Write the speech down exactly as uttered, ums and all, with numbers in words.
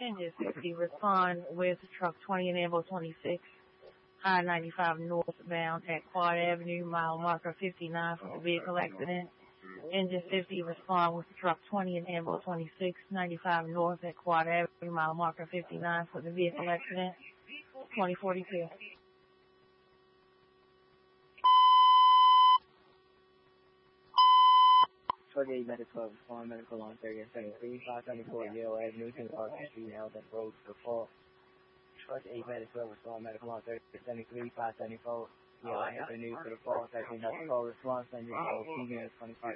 Engine sixty, respond with truck twenty and ambulance twenty-six, I ninety-five northbound at Quad Avenue, mile marker fifty-nine for the vehicle accident. Engine fifty, respond with truck twenty and ambulance twenty-six, ninety-five north at Quad Avenue, mile marker fifty-nine for the vehicle accident. twenty forty-two. twenty-eight medical, respond medical on thirty and seventy-three, five seventy-four Yale Avenue, King Park Street, held at road for fall. twenty-eight medical, respond medical on thirty and seventy-three, five seventy-four Yale Avenue for the fall, thirteen medical, response, and your twenty-five.